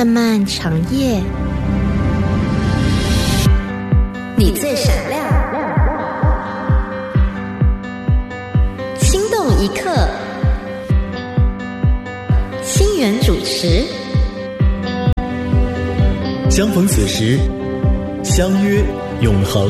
漫漫长夜，你最闪亮，心动一刻，心源主持。 相逢此时，相约永恒。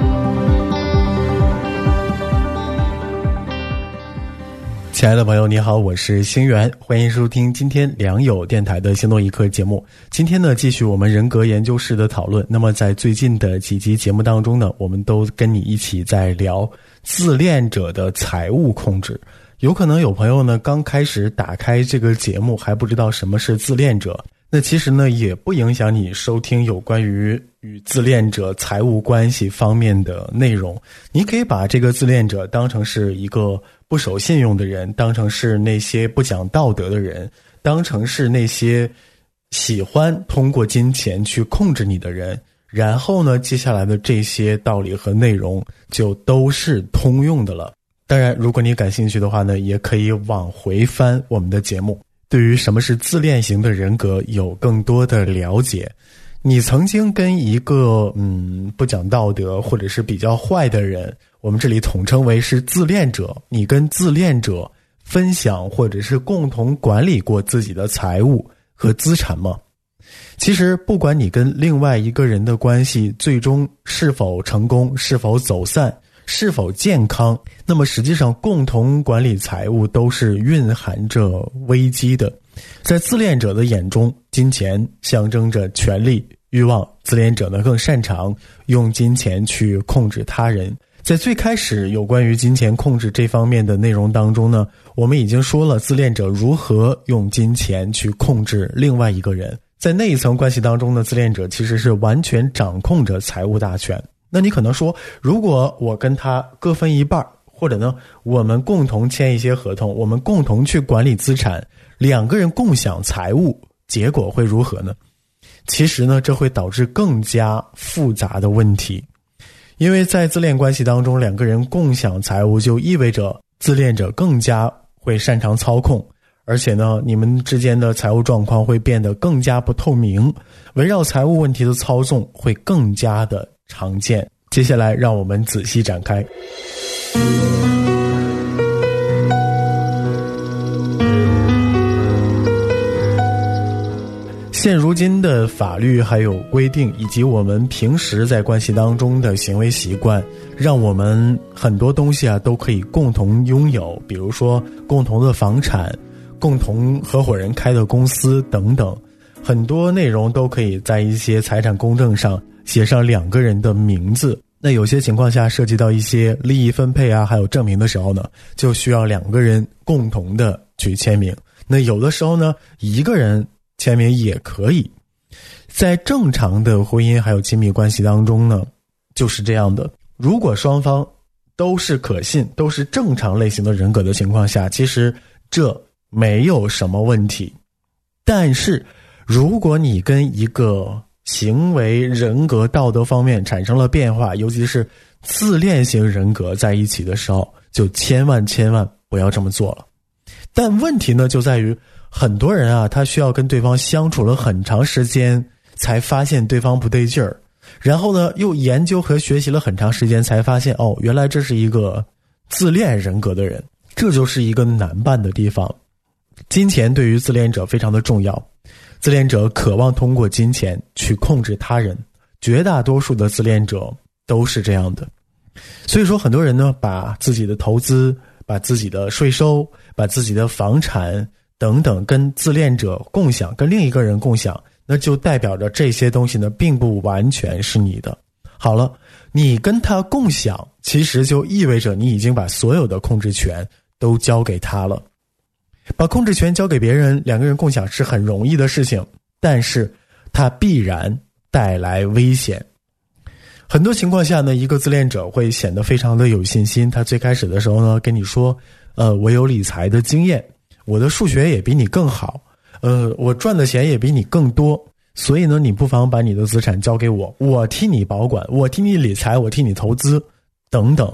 亲爱的朋友你好，我是星源，欢迎收听今天良友电台的心动一刻节目。今天呢，继续我们人格研究室的讨论。那么在最近的几集节目当中呢，我们都跟你一起在聊自恋者的财务控制。有可能有朋友呢刚开始打开这个节目还不知道什么是自恋者，那其实呢也不影响你收听有关于与自恋者财务关系方面的内容。你可以把这个自恋者当成是一个不守信用的人，当成是那些不讲道德的人，当成是那些喜欢通过金钱去控制你的人。然后呢，接下来的这些道理和内容就都是通用的了。当然，如果你感兴趣的话呢，也可以往回翻我们的节目，对于什么是自恋型的人格有更多的了解。你曾经跟一个不讲道德或者是比较坏的人，我们这里统称为是自恋者，你跟自恋者分享或者是共同管理过自己的财务和资产吗？其实不管你跟另外一个人的关系最终是否成功，是否走散，是否健康，那么实际上共同管理财务都是蕴含着危机的。在自恋者的眼中，金钱象征着权力、欲望，自恋者呢更擅长用金钱去控制他人。在最开始有关于金钱控制这方面的内容当中呢，我们已经说了自恋者如何用金钱去控制另外一个人。在那一层关系当中呢，自恋者其实是完全掌控着财务大权。那你可能说，如果我跟他各分一半，或者呢我们共同签一些合同，我们共同去管理资产，两个人共享财务，结果会如何呢？其实呢，这会导致更加复杂的问题。因为在自恋关系当中，两个人共享财务就意味着自恋者更加会擅长操控，而且呢，你们之间的财务状况会变得更加不透明，围绕财务问题的操纵会更加的常见。接下来让我们仔细展开。现如今的法律还有规定，以及我们平时在关系当中的行为习惯，让我们很多东西都可以共同拥有，比如说共同的房产，共同合伙人开的公司等等，很多内容都可以在一些财产公证上写上两个人的名字。那有些情况下涉及到一些利益分配还有证明的时候呢，就需要两个人共同的去签名。那有的时候呢，一个人签名也可以。在正常的婚姻还有亲密关系当中呢，就是这样的。如果双方都是可信，都是正常类型的人格的情况下，其实这没有什么问题。但是如果你跟一个行为人格道德方面产生了变化，尤其是自恋型人格在一起的时候，就千万不要这么做了。但问题呢就在于，很多人他需要跟对方相处了很长时间才发现对方不对劲儿，然后呢又研究和学习了很长时间才发现，原来这是一个自恋人格的人。这就是一个难办的地方。金钱对于自恋者非常的重要，自恋者渴望通过金钱去控制他人，绝大多数的自恋者都是这样的。所以说很多人呢，把自己的投资，把自己的税收，把自己的房产等等跟自恋者共享，跟另一个人共享，那就代表着这些东西呢并不完全是你的。好了，你跟他共享，其实就意味着你已经把所有的控制权都交给他了。把控制权交给别人，两个人共享是很容易的事情，但是它必然带来危险。很多情况下呢，一个自恋者会显得非常的有信心，他最开始的时候呢跟你说我有理财的经验，我的数学也比你更好，我赚的钱也比你更多，所以呢你不妨把你的资产交给我，我替你保管，我替你理财，我替你投资等等。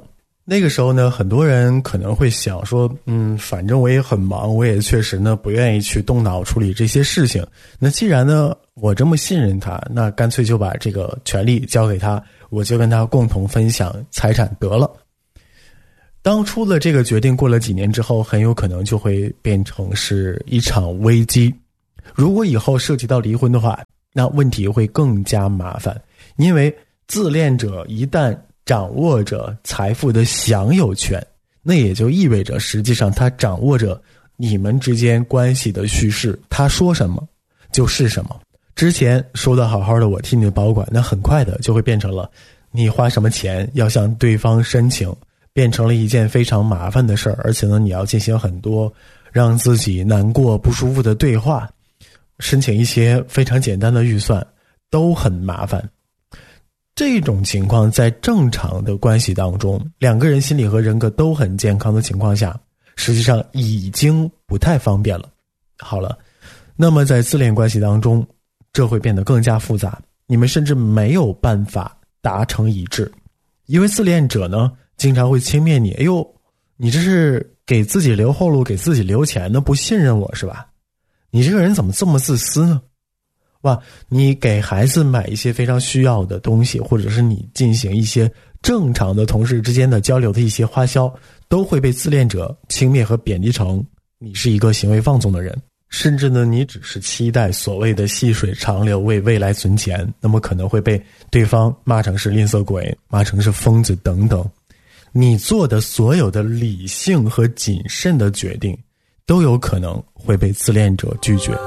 那个时候呢，很多人可能会想说，反正我也很忙，我也确实呢不愿意去动脑处理这些事情。那既然呢我这么信任他，那干脆就把这个权利交给他，我就跟他共同分享财产得了。当初的这个决定过了几年之后，很有可能就会变成是一场危机。如果以后涉及到离婚的话，那问题会更加麻烦，因为自恋者一旦掌握着财富的享有权，那也就意味着实际上他掌握着你们之间关系的叙事，他说什么就是什么。之前说的好好的我替你保管，那很快的就会变成了你花什么钱要向对方申请，变成了一件非常麻烦的事儿，而且呢你要进行很多让自己难过不舒服的对话，申请一些非常简单的预算都很麻烦。这种情况在正常的关系当中，两个人心理和人格都很健康的情况下，实际上已经不太方便了。好了，那么在自恋关系当中，这会变得更加复杂，你们甚至没有办法达成一致。因为自恋者呢经常会轻蔑你，哎呦，你这是给自己留后路，给自己留钱呢，不信任我是吧？你这个人怎么这么自私呢？哇，你给孩子买一些非常需要的东西，或者是你进行一些正常的同事之间的交流的一些花销，都会被自恋者轻蔑和贬低成你是一个行为放纵的人，甚至呢你只是期待所谓的细水长流，为未来存钱，那么可能会被对方骂成是吝啬鬼，骂成是疯子等等。你做的所有的理性和谨慎的决定都有可能会被自恋者拒绝。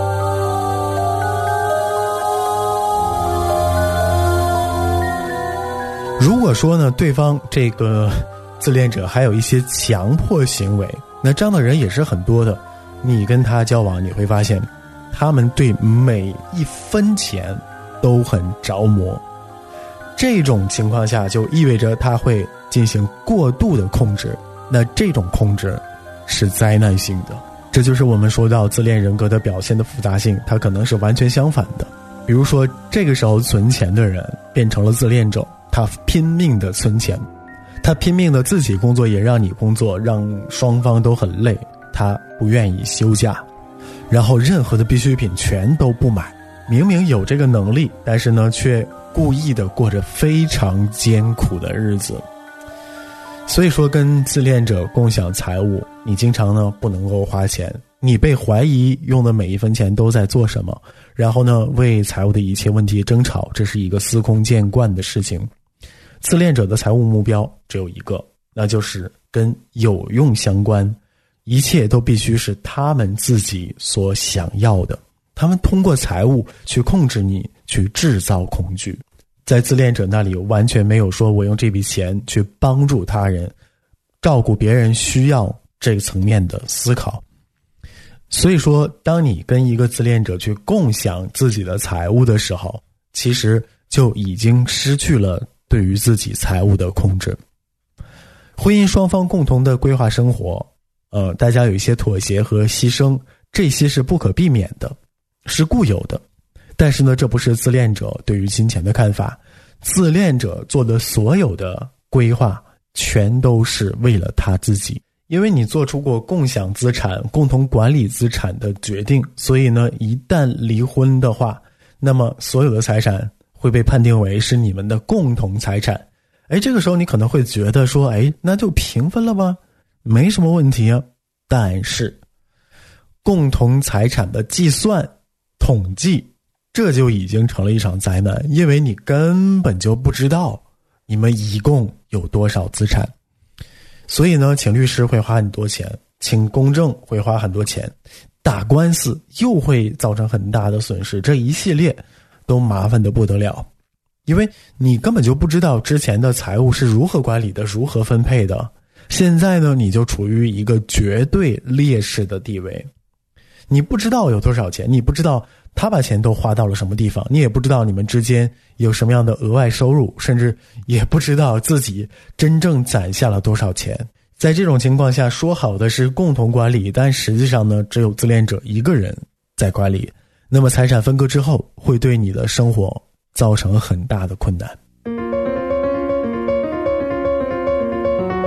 如果说呢，对方这个自恋者还有一些强迫行为，那这样的人也是很多的。你跟他交往，你会发现他们对每一分钱都很着魔。这种情况下就意味着他会进行过度的控制，那这种控制是灾难性的。这就是我们说到自恋人格的表现的复杂性，它可能是完全相反的。比如说这个时候存钱的人变成了自恋者，他拼命的存钱，他拼命的自己工作也让你工作，让双方都很累，他不愿意休假，然后任何的必需品全都不买，明明有这个能力，但是呢却故意的过着非常艰苦的日子。所以说跟自恋者共享财物，你经常呢不能够花钱，你被怀疑用的每一分钱都在做什么，然后呢为财务的一切问题争吵，这是一个司空见惯的事情。自恋者的财务目标只有一个，那就是跟有用相关，一切都必须是他们自己所想要的。他们通过财务去控制你，去制造恐惧。在自恋者那里完全没有说我用这笔钱去帮助他人，照顾别人需要这个层面的思考。所以说当你跟一个自恋者去共享自己的财务的时候，其实就已经失去了对于自己财务的控制。婚姻双方共同的规划生活，大家有一些妥协和牺牲，这些是不可避免的，是固有的。但是呢，这不是自恋者对于金钱的看法。自恋者做的所有的规划全都是为了他自己，因为你做出过共享资产、共同管理资产的决定，所以呢，一旦离婚的话，那么所有的财产会被判定为是你们的共同财产。这个时候你可能会觉得说，那就平分了吧，没什么问题啊。但是共同财产的计算统计，这就已经成了一场灾难，因为你根本就不知道你们一共有多少资产。所以呢，请律师会花很多钱，请公证会花很多钱，打官司又会造成很大的损失，这一系列都麻烦得不得了。因为你根本就不知道之前的财务是如何管理的，如何分配的。现在呢，你就处于一个绝对劣势的地位。你不知道有多少钱，你不知道他把钱都花到了什么地方，你也不知道你们之间有什么样的额外收入，甚至也不知道自己真正攒下了多少钱。在这种情况下，说好的是共同管理，但实际上呢，只有自恋者一个人在管理。那么财产分割之后，会对你的生活造成很大的困难。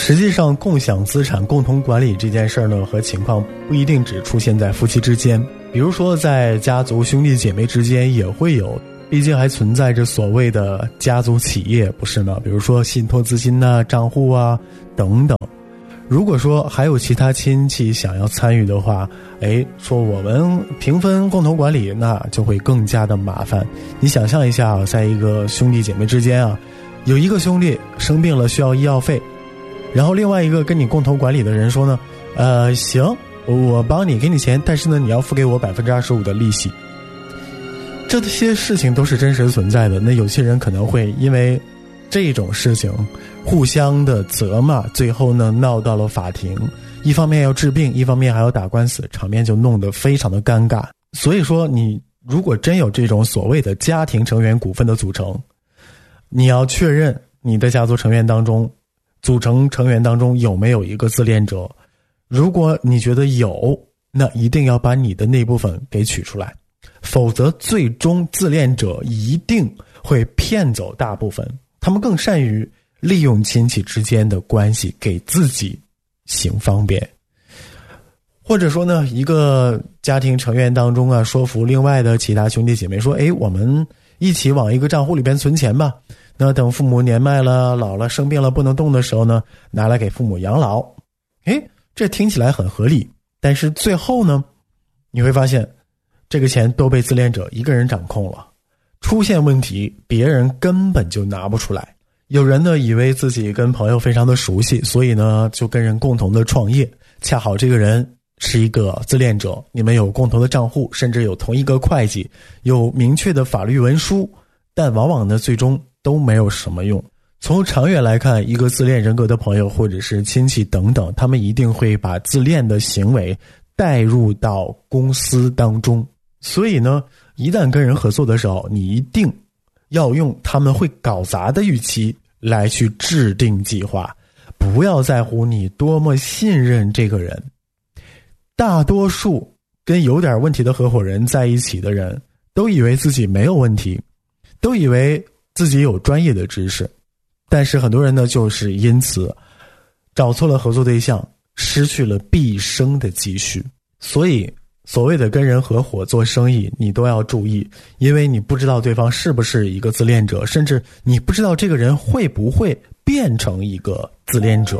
实际上，共享资产、共同管理这件事儿呢，和情况不一定只出现在夫妻之间，比如说在家族兄弟姐妹之间也会有，毕竟还存在着所谓的家族企业，不是吗？比如说信托资金啊、账户啊等等。如果说还有其他亲戚想要参与的话，说我们平分共同管理，那就会更加的麻烦。你想象一下，在一个兄弟姐妹之间啊，有一个兄弟生病了需要医药费，然后另外一个跟你共同管理的人说呢，行，我帮你给你钱，但是呢你要付给我25%的利息。这些事情都是真实存在的。那有些人可能会因为这种事情互相的责骂，最后呢闹到了法庭，一方面要治病，一方面还要打官司，场面就弄得非常的尴尬。所以说你如果真有这种所谓的家庭成员股份的组成，你要确认你的家族成员当中组成成员当中有没有一个自恋者。如果你觉得有，那一定要把你的那部分给取出来，否则最终自恋者一定会骗走大部分。他们更善于利用亲戚之间的关系给自己行方便，或者说呢，一个家庭成员当中啊，说服另外的其他兄弟姐妹说，我们一起往一个账户里边存钱吧，那等父母年迈了、老了、生病了不能动的时候呢，拿来给父母养老。这听起来很合理，但是最后呢，你会发现这个钱都被自恋者一个人掌控了，出现问题别人根本就拿不出来。有人呢以为自己跟朋友非常的熟悉，所以呢就跟人共同的创业，恰好这个人是一个自恋者，你们有共同的账户，甚至有同一个会计，有明确的法律文书，但往往呢最终都没有什么用。从长远来看，一个自恋人格的朋友或者是亲戚等等，他们一定会把自恋的行为带入到公司当中。所以呢，一旦跟人合作的时候，你一定要用他们会搞砸的预期来去制定计划，不要在乎你多么信任这个人。大多数跟有点问题的合伙人在一起的人，都以为自己没有问题，都以为自己有专业的知识，但是很多人呢，就是因此找错了合作对象，失去了毕生的积蓄。所以所谓的跟人合伙做生意，你都要注意，因为你不知道对方是不是一个自恋者，甚至你不知道这个人会不会变成一个自恋者。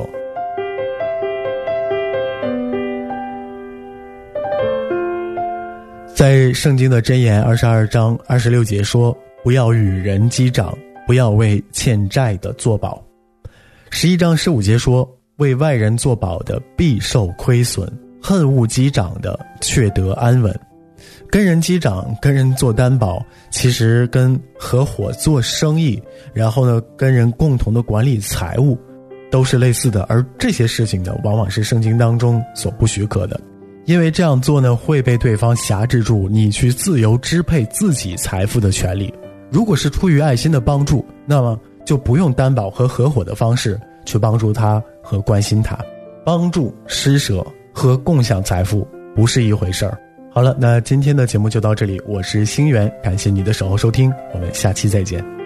在圣经的箴言22章26节说，不要与人击掌，不要为欠债的作保。11章15节说，为外人作保的必受亏损，恨恶击掌的却得安稳。跟人击掌，跟人做担保，其实跟合伙做生意，然后呢跟人共同的管理财务都是类似的。而这些事情呢，往往是圣经当中所不许可的，因为这样做呢会被对方辖制住你去自由支配自己财富的权利。如果是出于爱心的帮助，那么就不用担保和合伙的方式去帮助他和关心他。帮助、施舍和共享财富不是一回事儿。好了，那今天的节目就到这里，我是星源，感谢你的守候收听，我们下期再见。